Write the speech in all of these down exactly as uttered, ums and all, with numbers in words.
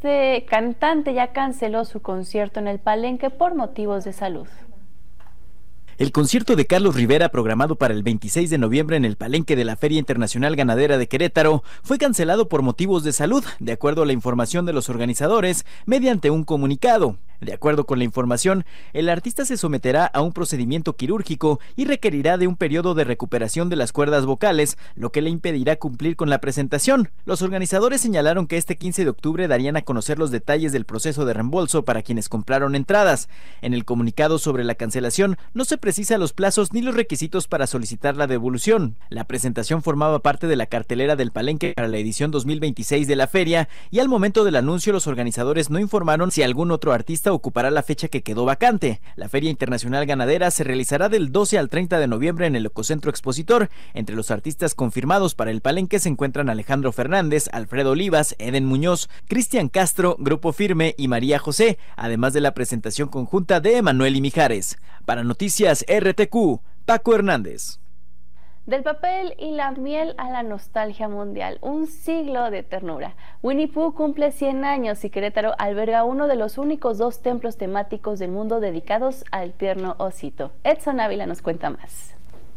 este cantante ya canceló su concierto en el Palenque por motivos de salud. El concierto de Carlos Rivera, programado para el veintiséis de noviembre en el Palenque de la Feria Internacional Ganadera de Querétaro, fue cancelado por motivos de salud, de acuerdo a la información de los organizadores, mediante un comunicado. De acuerdo con la información, el artista se someterá a un procedimiento quirúrgico y requerirá de un periodo de recuperación de las cuerdas vocales, lo que le impedirá cumplir con la presentación. Los organizadores señalaron que este quince de octubre darían a conocer los detalles del proceso de reembolso para quienes compraron entradas. En el comunicado sobre la cancelación no se precisa los plazos ni los requisitos para solicitar la devolución. La presentación formaba parte de la cartelera del Palenque para la edición dos mil veintiséis de la feria y al momento del anuncio los organizadores no informaron si algún otro artista ocupará la fecha que quedó vacante. La Feria Internacional Ganadera se realizará del doce al treinta de noviembre en el Ecocentro Expositor. Entre los artistas confirmados para el Palenque se encuentran Alejandro Fernández, Alfredo Olivas, Eden Muñoz, Cristian Castro, Grupo Firme y María José, además de la presentación conjunta de Emanuel y Mijares. Para Noticias R T Q, Paco Hernández. Del papel y la miel a la nostalgia mundial, un siglo de ternura. Winnie Pooh cumple cien años y Querétaro alberga uno de los únicos dos templos temáticos del mundo dedicados al tierno osito. Edson Ávila nos cuenta más.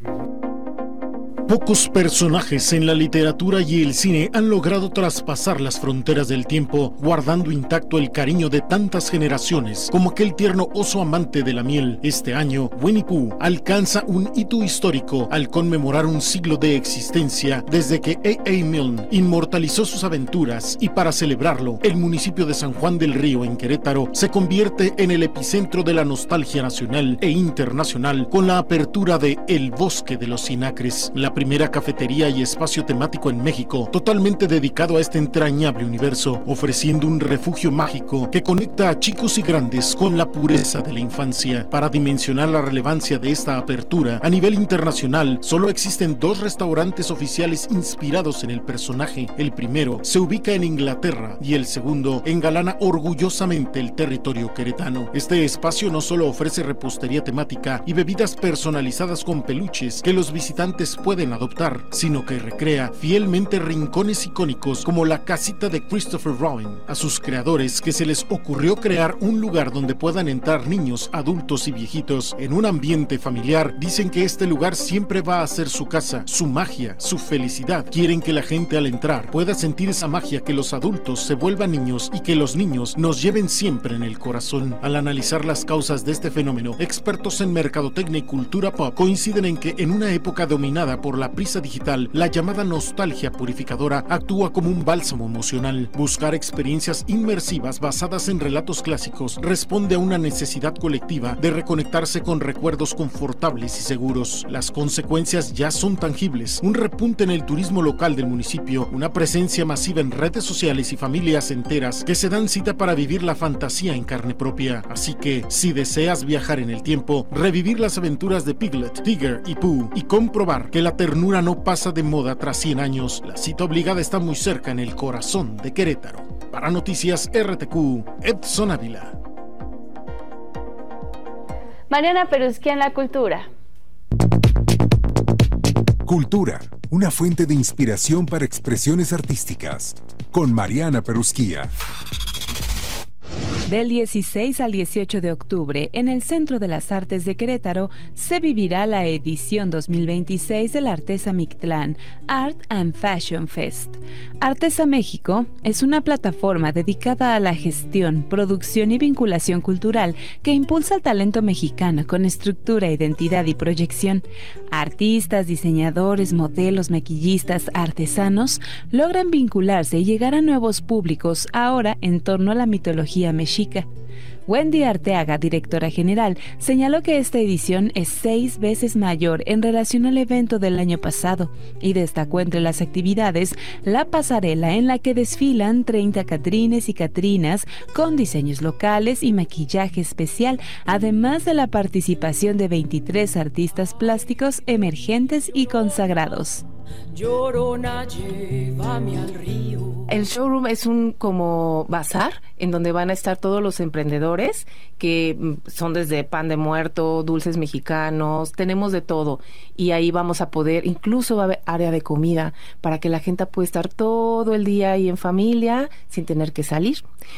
Pocos personajes en la literatura y el cine han logrado traspasar las fronteras del tiempo, guardando intacto el cariño de tantas generaciones, como aquel tierno oso amante de la miel. Este año, Winnie Pooh alcanza un hito histórico al conmemorar un siglo de existencia desde que A A Milne inmortalizó sus aventuras, y para celebrarlo, el municipio de San Juan del Río, en Querétaro, se convierte en el epicentro de la nostalgia nacional e internacional con la apertura de El Bosque de los Sinacres, la primera cafetería y espacio temático en México, totalmente dedicado a este entrañable universo, ofreciendo un refugio mágico que conecta a chicos y grandes con la pureza de la infancia. Para dimensionar la relevancia de esta apertura, a nivel internacional, solo existen dos restaurantes oficiales inspirados en el personaje. El primero se ubica en Inglaterra y el segundo engalana orgullosamente el territorio queretano. Este espacio no solo ofrece repostería temática y bebidas personalizadas con peluches que los visitantes pueden adoptar, sino que recrea fielmente rincones icónicos como la casita de Christopher Robin. A sus creadores, que se les ocurrió crear un lugar donde puedan entrar niños, adultos y viejitos en un ambiente familiar, dicen que este lugar siempre va a ser su casa, su magia, su felicidad. Quieren que la gente al entrar pueda sentir esa magia, que los adultos se vuelvan niños y que los niños nos lleven siempre en el corazón. Al analizar las causas de este fenómeno, expertos en mercadotecnia y cultura pop coinciden en que en una época dominada por la prisa digital, la llamada nostalgia purificadora actúa como un bálsamo emocional. Buscar experiencias inmersivas basadas en relatos clásicos responde a una necesidad colectiva de reconectarse con recuerdos confortables y seguros. Las consecuencias ya son tangibles: un repunte en el turismo local del municipio, una presencia masiva en redes sociales y familias enteras que se dan cita para vivir la fantasía en carne propia. Así que, si deseas viajar en el tiempo, revivir las aventuras de Piglet, Tigger y Pooh y comprobar que la ternura no pasa de moda tras cien años, la cita obligada está muy cerca, en el corazón de Querétaro. Para Noticias R T Q, Edson Ávila. Mariana Perusquía en la cultura. Cultura, una fuente de inspiración para expresiones artísticas, con Mariana Perusquía. Del dieciséis al dieciocho de octubre, en el Centro de las Artes de Querétaro, se vivirá la edición dos mil veintiséis del Artesa Mictlán Art and Fashion Fest. Artesa México es una plataforma dedicada a la gestión, producción y vinculación cultural que impulsa el talento mexicano con estructura, identidad y proyección. Artistas, diseñadores, modelos, maquillistas, artesanos logran vincularse y llegar a nuevos públicos ahora en torno a la mitología mexica. Wendy Arteaga, directora general, señaló que esta edición es seis veces mayor en relación al evento del año pasado y destacó entre las actividades la pasarela en la que desfilan treinta catrines y catrinas con diseños locales y maquillaje especial, además de la participación de veintitrés artistas plásticos emergentes y consagrados. Llorona, llévame al río. El showroom es un como bazar en donde van a estar todos los emprendedores que son desde pan de muerto, dulces mexicanos, tenemos de todo, y ahí vamos a poder, incluso va a haber área de comida para que la gente pueda estar todo el día ahí en familia sin tener que salir.